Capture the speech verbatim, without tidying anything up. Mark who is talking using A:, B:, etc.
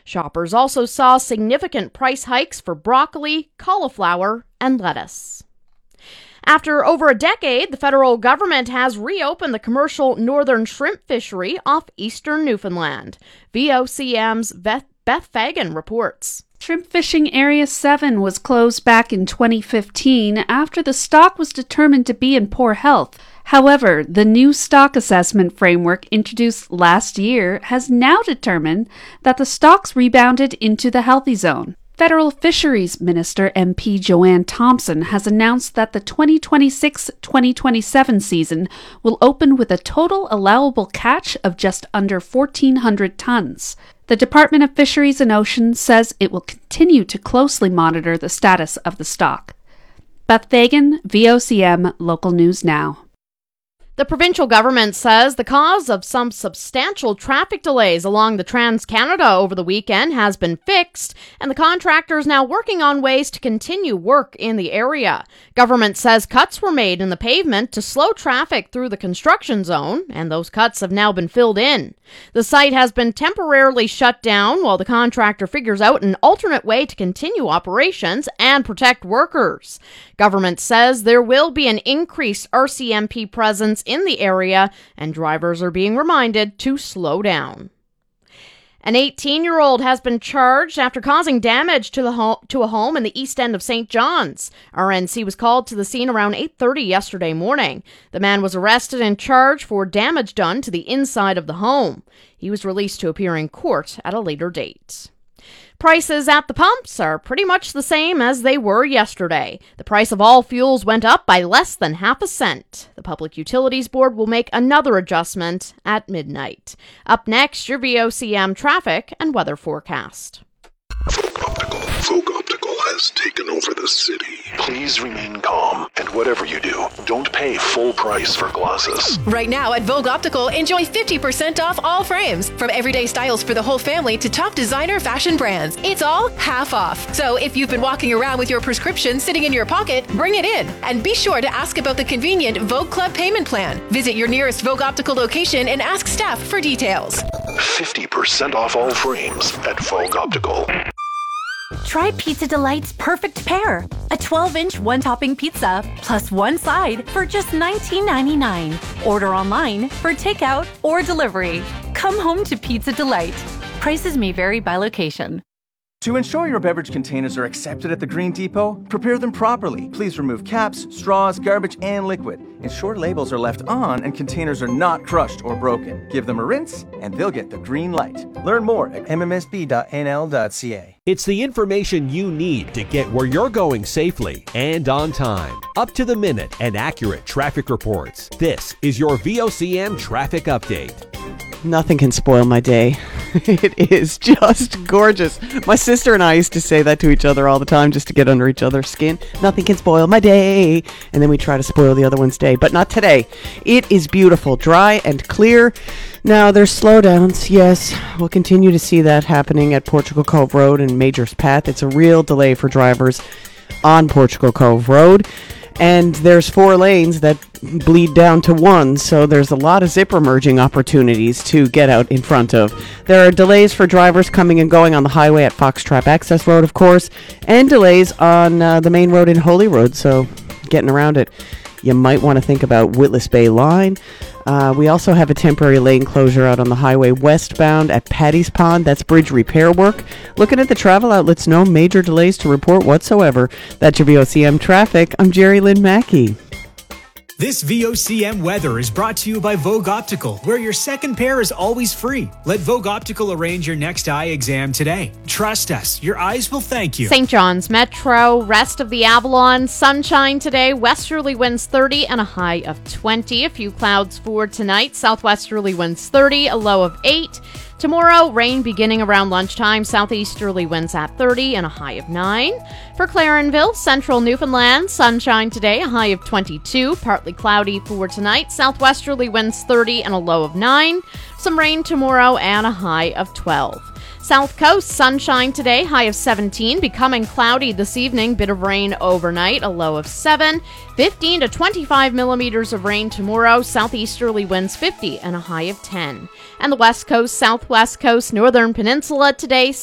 A: Shoppers also saw significant price hikes for broccoli, cauliflower, and lettuce. After over a decade, the federal government has reopened the commercial northern shrimp fishery off eastern Newfoundland. V O C M's Beth, Beth Fagan reports.
B: Shrimp Fishing Area seven was closed back in twenty fifteen after the stock was determined to be in poor health. However, the new stock assessment framework introduced last year has now determined that the stocks rebounded into the healthy zone. Federal Fisheries Minister M P Joanne Thompson has announced that the twenty twenty-six twenty twenty-seven season will open with a total allowable catch of just under fourteen hundred tons. The Department of Fisheries and Oceans says it will continue to closely monitor the status of the stock. Beth Fagan, V O C M Local News Now.
A: The provincial government says the cause of some substantial traffic delays along the Trans-Canada over the weekend has been fixed, and the contractor is now working on ways to continue work in the area. Government says cuts were made in the pavement to slow traffic through the construction zone, and those cuts have now been filled in. The site has been temporarily shut down while the contractor figures out an alternate way to continue operations and protect workers. Government says there will be an increased R C M P presence in the area, and drivers are being reminded to slow down. An eighteen-year-old has been charged after causing damage to the ho- to a home in the east end of Saint John's. R N C was called to the scene around eight thirty yesterday morning. The man was arrested and charged for damage done to the inside of the home. He was released to appear in court at a later date. Prices at the pumps are pretty much the same as they were yesterday. The price of all fuels went up by less than half a cent. The Public Utilities Board will make another adjustment at midnight. Up next, your V O C M traffic and weather forecast.
C: Folk Optical. Folk Optical has taken over the city. Please remain calm, and whatever you do, don't pay full price for glasses.
D: Right now at Vogue Optical, enjoy fifty percent off all frames. From everyday styles for the whole family to top designer fashion brands. It's all half off. So if you've been walking around with your prescription sitting in your pocket, bring it in. And be sure to ask about the convenient Vogue Club payment plan. Visit your nearest Vogue Optical location and ask staff for details.
C: fifty percent off all frames at Vogue Optical.
E: Try Pizza Delight's perfect pair. A twelve-inch one-topping pizza plus one side for just nineteen ninety-nine. Order online for takeout or delivery. Come home to Pizza Delight. Prices may vary by location.
F: To ensure your beverage containers are accepted at the Green Depot, prepare them properly. Please remove caps, straws, garbage, and liquid. Ensure labels are left on and containers are not crushed or broken. Give them a rinse and they'll get the green light. Learn more at m m s b dot n l dot c a.
G: It's the information you need to get where you're going safely and on time. Up to the minute and accurate traffic reports. This is your V O C M Traffic Update.
H: Nothing can spoil my day. It is just gorgeous. My sister and I used to say that to each other all the time just to get under each other's skin. Nothing can spoil my day. And then we try to spoil the other one's day. But not today. It is beautiful, dry and clear. Now, there's slowdowns. Yes, we'll continue to see that happening at Portugal Cove Road and Major's Path. It's a real delay for drivers on Portugal Cove Road. And there's four lanes that bleed down to one, so there's a lot of zipper merging opportunities to get out in front of. There are delays for drivers coming and going on the highway at Foxtrap Access Road, of course, and delays on uh, the main road in Holy Road, so getting around it. You might want to think about Witless Bay Line. Uh, we also have a temporary lane closure out on the highway westbound at Paddy's Pond. That's bridge repair work. Looking at the travel outlets, no major delays to report whatsoever. That's your V O C M traffic. I'm Jerry Lynn Mackey.
I: This V O C M weather is brought to you by Vogue Optical, where your second pair is always free. Let Vogue Optical arrange your next eye exam today. Trust us, your eyes will thank you.
A: Saint John's Metro, rest of the Avalon, sunshine today, westerly winds thirty and a high of twenty. A few clouds for tonight, southwesterly winds thirty, a low of eight. Tomorrow, rain beginning around lunchtime, southeasterly winds at thirty and a high of nine. For Clarenville, central Newfoundland, sunshine today, a high of twenty-two, partly cloudy for tonight, southwesterly winds thirty and a low of nine. Some rain tomorrow and a high of twelve. South Coast, sunshine today, high of seventeen, becoming cloudy this evening, bit of rain overnight, a low of seven. fifteen to twenty-five millimeters of rain tomorrow, southeasterly winds fifty and a high of ten. And the West Coast, Southwest Coast, Northern Peninsula today,